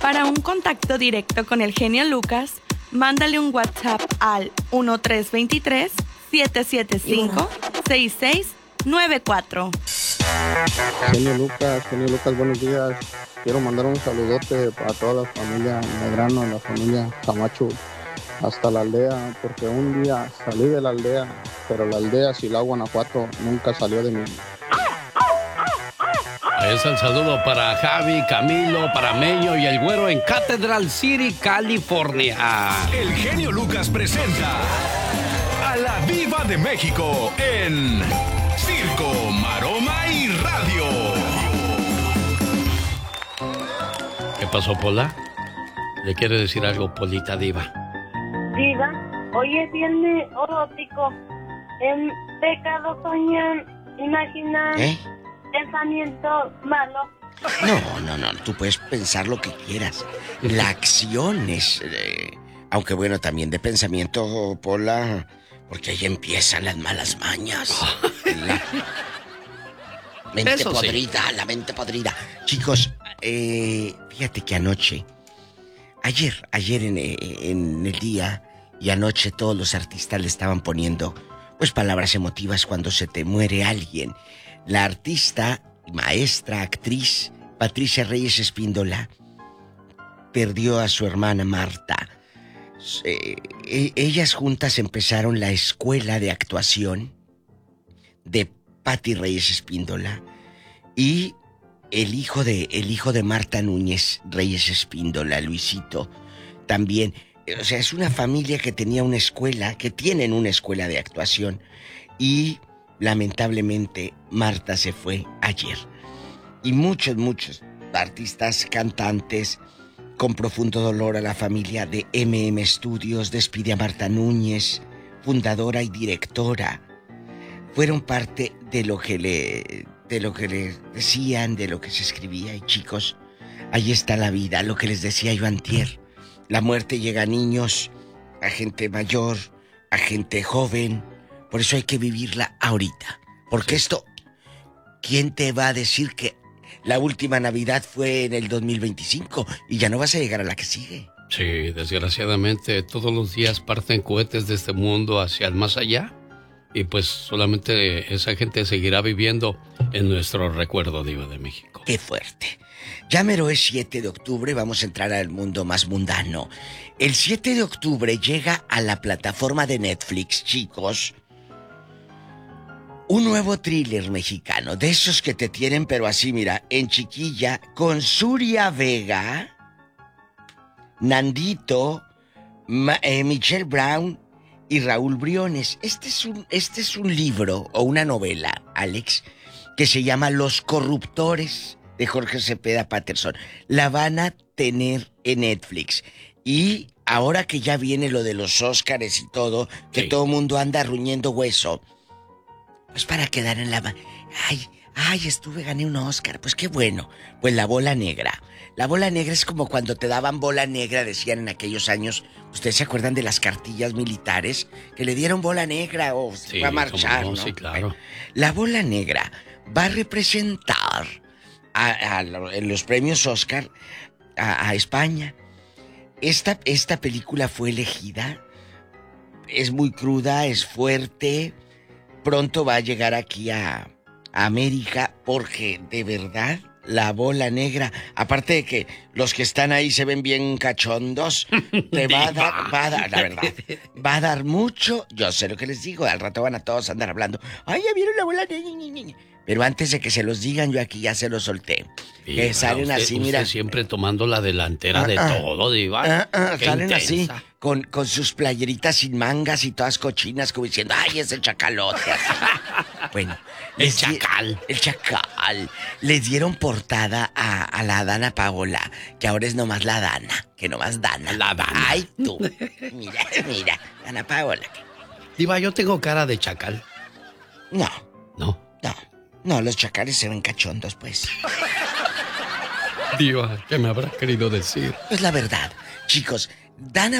Para un contacto directo con el genio Lucas, mándale un WhatsApp al 1323-775-6694. Genio Lucas, buenos días. Quiero mandar un saludote para toda la familia Medrano, la familia Camacho, hasta la aldea, porque un día salí de la aldea, pero la aldea Silao, Guanajuato, nunca salió de mí. Es el saludo para Javi, Camilo, para Meño y el Güero en Cathedral City, California. El genio Lucas presenta a la Diva de México en Circo, Maroma y Radio. ¿Qué pasó, Pola? ¿Le quiere decir algo, Polita Diva? Diva, hoy es viernes erótico. En pecado soñan, imaginan, pensamiento malo. No, tú puedes pensar lo que quieras. La acción es... aunque bueno, también de pensamiento, Pola, porque ahí empiezan las malas mañas. La mente Eso podrida, sí. la mente podrida. Chicos, fíjate que ayer en el día y anoche todos los artistas le estaban poniendo pues palabras emotivas cuando se te muere alguien. La artista, maestra, actriz Patricia Reyes Espíndola perdió a su hermana Marta. Ellas juntas empezaron la escuela de actuación de Pati Reyes Espíndola y el hijo de Marta Núñez Reyes Espíndola, Luisito, también. O sea, es una familia que tenía una escuela, que tienen una escuela de actuación y lamentablemente Marta se fue ayer. Y muchos artistas, cantantes, con profundo dolor a la familia de MM Studios, despide a Marta Núñez, fundadora y directora. Fueron parte de lo que le decían, de lo que se escribía. Y chicos, ahí está la vida, lo que les decía yo antier. La muerte llega a niños, a gente mayor, a gente joven. Por eso hay que vivirla ahorita. Porque esto, ¿quién te va a decir que la última Navidad fue en el 2025 y ya no vas a llegar a la que sigue? Sí, desgraciadamente todos los días parten cohetes de este mundo hacia el más allá. Y pues solamente esa gente seguirá viviendo en nuestro recuerdo, Diva de México. ¡Qué fuerte! Ya mero es 7 de octubre, vamos a entrar al mundo más mundano. El 7 de octubre llega a la plataforma de Netflix, chicos, un nuevo thriller mexicano, de esos que te tienen, pero así, mira, en chiquilla, con Suria Vega, Nandito, Michelle Brown y Raúl Briones. Este es un libro o una novela, Alex, que se llama Los Corruptores, de Jorge Cepeda Patterson. La van a tener en Netflix. Y ahora que ya viene lo de los Óscares y todo, que sí, todo mundo anda ruñendo hueso, pues para quedar en la... gané un Óscar, pues qué bueno. Pues la bola negra. La bola negra es como cuando te daban bola negra, decían en aquellos años. ¿Ustedes se acuerdan de las cartillas militares? Que le dieron bola negra o sí, va a marchar, ¿no? Sí, claro. Bueno, la bola negra va a representar en los premios Oscar a España. Esta película fue elegida. Es muy cruda, es fuerte. Pronto va a llegar aquí a América porque de verdad la bola negra, aparte de que los que están ahí se ven bien cachondos, te va a dar, la verdad, va a dar mucho. Yo sé lo que les digo, al rato van a todos andar hablando. Ay, ya vieron la bola negra. Pero antes de que se los digan, yo aquí ya se los solté. Sí, que salen así, mira. Usted siempre tomando la delantera de todo, Diva. Salen intensa. Así, con sus playeritas sin mangas y todas cochinas, como diciendo, ay, es el chacalote. Así. Bueno. El chacal. El chacal. Les dieron portada a la Dana Paola, que ahora es nomás la Dana, que nomás Dana. La Dana. Ay, tú. Mira, Dana Paola. Diva, yo tengo cara de chacal. No. No, los chacales se ven cachondos, pues. Diva, ¿qué me habrá querido decir? Pues la verdad, chicos, Dana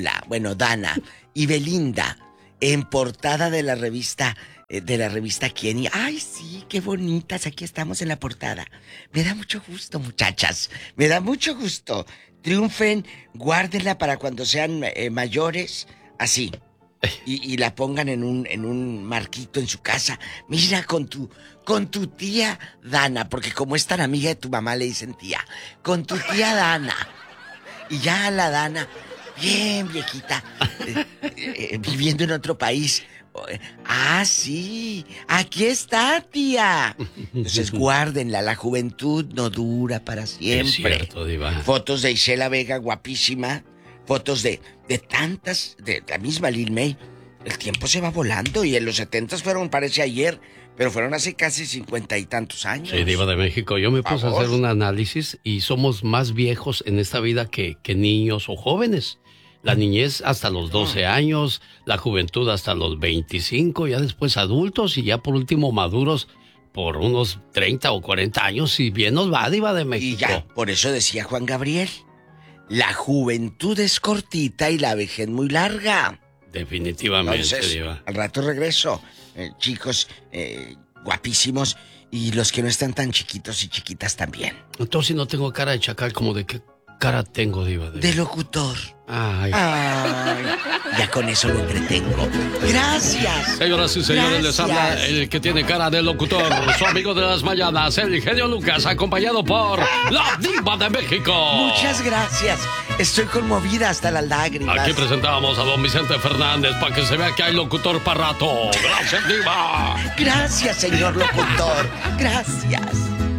y Belinda en portada de la revista Quién. Y ay, sí, qué bonitas, aquí estamos en la portada. Me da mucho gusto, muchachas, me da mucho gusto. triunfen, guárdenla para cuando sean mayores, así. Y la pongan en un marquito en su casa. Mira, con tu tía Dana, porque como es tan amiga de tu mamá, le dicen tía. Con tu tía Dana. Y ya la Dana, bien viejita, viviendo en otro país. Ah, sí, aquí está, tía. Entonces guárdenla, la juventud no dura para siempre. Es cierto, Diva. Fotos de Isela Vega, guapísima. Fotos de tantas, de la misma Lil May. El tiempo se va volando y en los 70s fueron, parece ayer, pero fueron hace casi 50 y tantos años. Sí, Diva de México. Yo me puse a hacer un análisis y somos más viejos en esta vida que niños o jóvenes. La niñez hasta los 12 años, la juventud hasta los 25, ya después adultos y ya por último maduros por unos 30 o 40 años y bien nos va, Diva de México. Y ya, por eso decía Juan Gabriel, la juventud es cortita y la vejez muy larga. Definitivamente, entonces, Diva. Al rato regreso, chicos guapísimos y los que no están tan chiquitos y chiquitas también. Entonces, si no tengo cara de chacal, ¿como de qué cara tengo, Diva? De locutor. Ay. Ya con eso lo entretengo. Gracias. Señoras y señores, les habla el que tiene cara de locutor, su amigo de las mañanas, el genio Lucas, acompañado por la Diva de México. Muchas gracias. Estoy conmovida hasta las lágrimas. Aquí presentamos a don Vicente Fernández para que se vea que hay locutor para rato. Gracias, Diva. Gracias, señor locutor. Gracias.